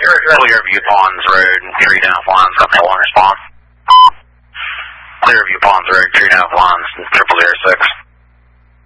Clearview Ponds Road, 3.5 lines, got that one response. Clearview Ponds Road, 3.5 lines, 0006.